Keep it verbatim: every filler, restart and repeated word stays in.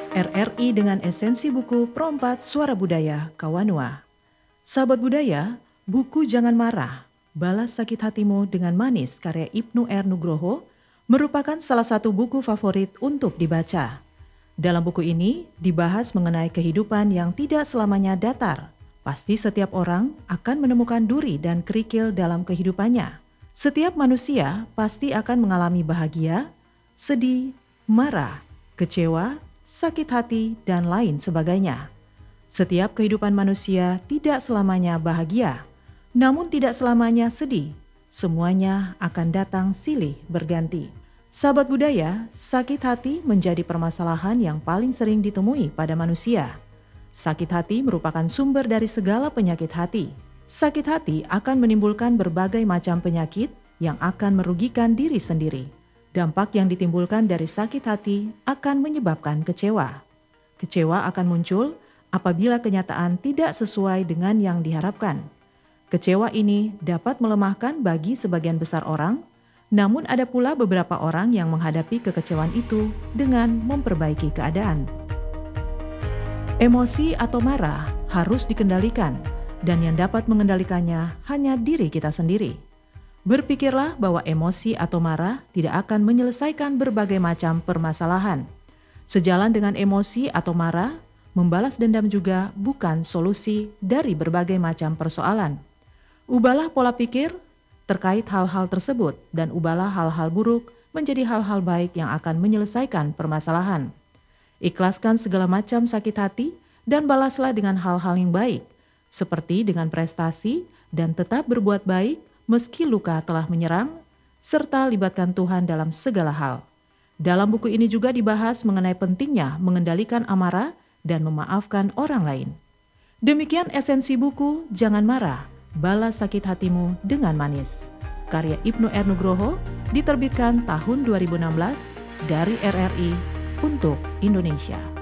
R R I dengan esensi buku Perompat Suara Budaya Kawanua. Sahabat budaya, buku Jangan Marah, Balas Sakit Hatimu dengan Manis karya Ibnu R. Nugroho merupakan salah satu buku favorit untuk dibaca. Dalam buku ini dibahas mengenai kehidupan yang tidak selamanya datar. Pasti setiap orang akan menemukan duri dan kerikil dalam kehidupannya. Setiap manusia pasti akan mengalami bahagia, sedih, marah, kecewa, sakit hati, dan lain sebagainya. Setiap kehidupan manusia tidak selamanya bahagia, namun tidak selamanya sedih. Semuanya akan datang silih berganti. Sahabat budaya, sakit hati menjadi permasalahan yang paling sering ditemui pada manusia. Sakit hati merupakan sumber dari segala penyakit hati. Sakit hati akan menimbulkan berbagai macam penyakit yang akan merugikan diri sendiri. Dampak yang ditimbulkan dari sakit hati akan menyebabkan kecewa. Kecewa akan muncul apabila kenyataan tidak sesuai dengan yang diharapkan. Kecewa ini dapat melemahkan bagi sebagian besar orang, namun ada pula beberapa orang yang menghadapi kekecewaan itu dengan memperbaiki keadaan. Emosi atau marah harus dikendalikan, dan yang dapat mengendalikannya hanya diri kita sendiri. Berpikirlah bahwa emosi atau marah tidak akan menyelesaikan berbagai macam permasalahan. Sejalan dengan emosi atau marah, membalas dendam juga bukan solusi dari berbagai macam persoalan. Ubahlah pola pikir terkait hal-hal tersebut dan ubahlah hal-hal buruk menjadi hal-hal baik yang akan menyelesaikan permasalahan. Ikhlaskan segala macam sakit hati dan balaslah dengan hal-hal yang baik, seperti dengan prestasi dan tetap berbuat baik meski luka telah menyerang, serta libatkan Tuhan dalam segala hal. Dalam buku ini juga dibahas mengenai pentingnya mengendalikan amarah dan memaafkan orang lain. Demikian esensi buku Jangan Marah, Balas Sakit Hatimu dengan Manis, karya Ibnu R. Nugroho, diterbitkan tahun dua ribu enam belas dari R R I untuk Indonesia.